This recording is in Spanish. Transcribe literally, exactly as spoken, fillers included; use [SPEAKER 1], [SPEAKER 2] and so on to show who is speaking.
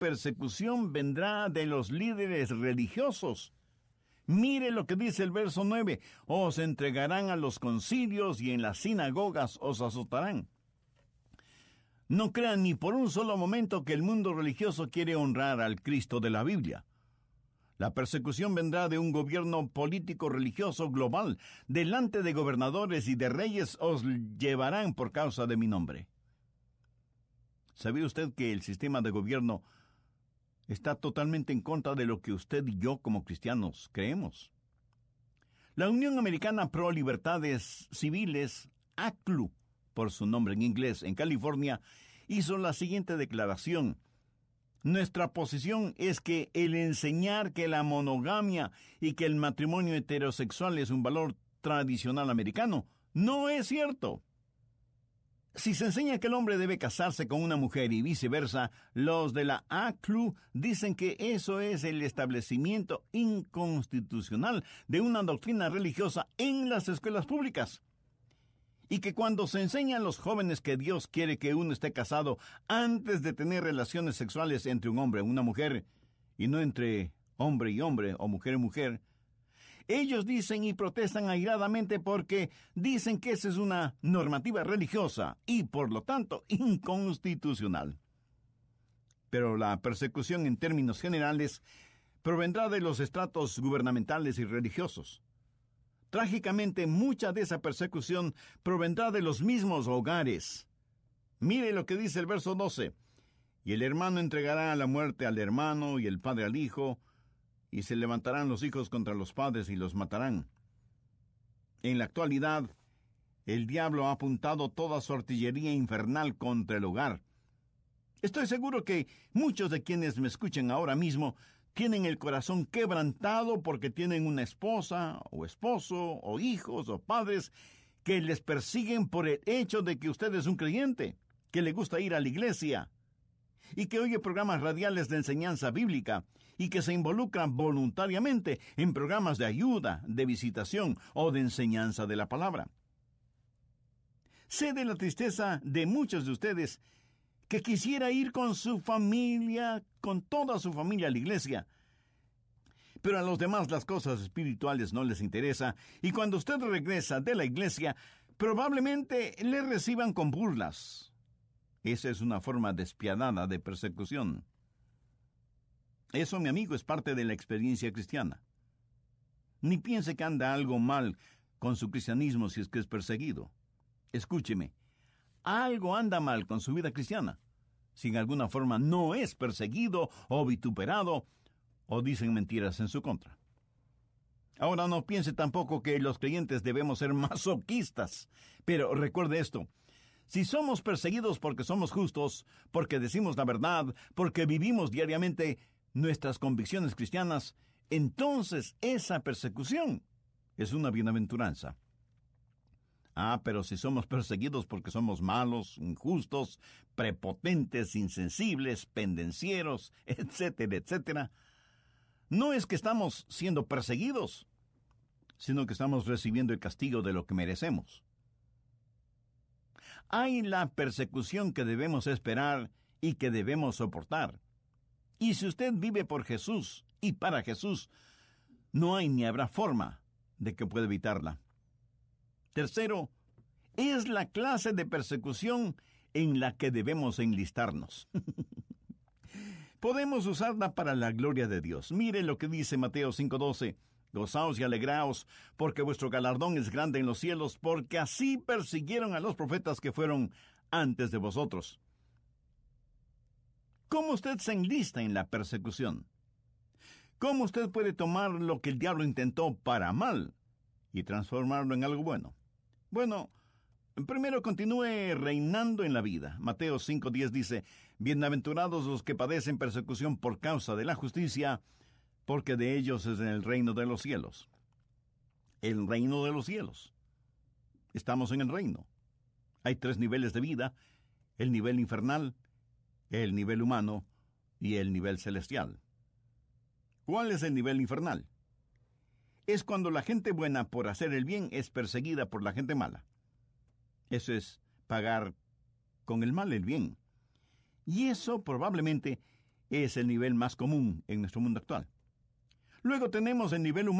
[SPEAKER 1] persecución vendrá de los líderes religiosos. Mire lo que dice el verso nueve. Os entregarán a los concilios y en las sinagogas os azotarán. No crean ni por un solo momento que el mundo religioso quiere honrar al Cristo de la Biblia. La persecución vendrá de un gobierno político religioso global. Delante de gobernadores y de reyes os llevarán por causa de mi nombre. ¿Sabía usted que el sistema de gobierno está totalmente en contra de lo que usted y yo como cristianos creemos? La Unión Americana Pro Libertades Civiles, A C L U, por su nombre en inglés, en California, hizo la siguiente declaración. Nuestra posición es que el enseñar que la monogamia y que el matrimonio heterosexual es un valor tradicional americano no es cierto. Si se enseña que el hombre debe casarse con una mujer y viceversa, los de la A C L U dicen que eso es el establecimiento inconstitucional de una doctrina religiosa en las escuelas públicas. Y que cuando se enseña a los jóvenes que Dios quiere que uno esté casado antes de tener relaciones sexuales entre un hombre y una mujer, y no entre hombre y hombre o mujer y mujer, ellos dicen y protestan airadamente porque dicen que esa es una normativa religiosa y, por lo tanto, inconstitucional. Pero la persecución en términos generales provendrá de los estratos gubernamentales y religiosos. Trágicamente, mucha de esa persecución provendrá de los mismos hogares. Mire lo que dice el verso doce. Y el hermano entregará a la muerte al hermano y el padre al hijo, y se levantarán los hijos contra los padres y los matarán. En la actualidad, el diablo ha apuntado toda su artillería infernal contra el hogar. Estoy seguro que muchos de quienes me escuchen ahora mismo tienen el corazón quebrantado porque tienen una esposa, o esposo, o hijos, o padres que les persiguen por el hecho de que usted es un creyente, que le gusta ir a la iglesia, y que oye programas radiales de enseñanza bíblica, y que se involucran voluntariamente en programas de ayuda, de visitación o de enseñanza de la palabra. Sé de la tristeza de muchos de ustedes que quisiera ir con su familia, con toda su familia a la iglesia, pero a los demás las cosas espirituales no les interesa, y cuando usted regresa de la iglesia, probablemente le reciban con burlas. Esa es una forma despiadada de persecución. Eso, mi amigo, es parte de la experiencia cristiana. Ni piense que anda algo mal con su cristianismo si es que es perseguido. Escúcheme, algo anda mal con su vida cristiana si en alguna forma no es perseguido o vituperado o dicen mentiras en su contra. Ahora, no piense tampoco que los creyentes debemos ser masoquistas, pero recuerde esto: si somos perseguidos porque somos justos, porque decimos la verdad, porque vivimos diariamente nuestras convicciones cristianas, entonces esa persecución es una bienaventuranza. Ah, pero si somos perseguidos porque somos malos, injustos, prepotentes, insensibles, pendencieros, etcétera, etcétera, no es que estamos siendo perseguidos, sino que estamos recibiendo el castigo de lo que merecemos. Hay la persecución que debemos esperar y que debemos soportar. Y si usted vive por Jesús y para Jesús, no hay ni habrá forma de que pueda evitarla. Tercero, es la clase de persecución en la que debemos enlistarnos. Podemos usarla para la gloria de Dios. Mire lo que dice Mateo cinco doce. Gozaos y alegraos, porque vuestro galardón es grande en los cielos, porque así persiguieron a los profetas que fueron antes de vosotros. ¿Cómo usted se enlista en la persecución? ¿Cómo usted puede tomar lo que el diablo intentó para mal y transformarlo en algo bueno? Bueno, primero continúe reinando en la vida. Mateo cinco diez dice: bienaventurados los que padecen persecución por causa de la justicia, porque de ellos es el reino de los cielos. El reino de los cielos. Estamos en el reino. Hay tres niveles de vida: el nivel infernal, el nivel humano y el nivel celestial. ¿Cuál es el nivel infernal? Es cuando la gente buena por hacer el bien es perseguida por la gente mala. Eso es pagar con el mal el bien. Y eso probablemente es el nivel más común en nuestro mundo actual. Luego tenemos el nivel humano.